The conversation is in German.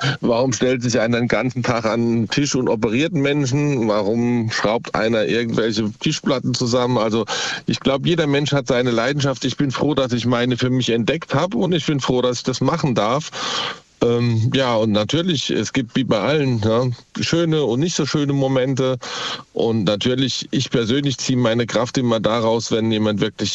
Warum stellt sich einer den ganzen Tag an den Tisch und operiert einen Menschen? Warum schraubt einer irgendwelche Tischplatten zusammen? Also ich glaube, jeder Mensch hat seine Leidenschaft. Ich bin froh, dass ich meine für mich entdeckt habe und ich bin froh, dass ich das machen darf. Ja, und natürlich, es gibt wie bei allen, ja, schöne und nicht so schöne Momente. Und natürlich, ich persönlich ziehe meine Kraft immer daraus, wenn jemand wirklich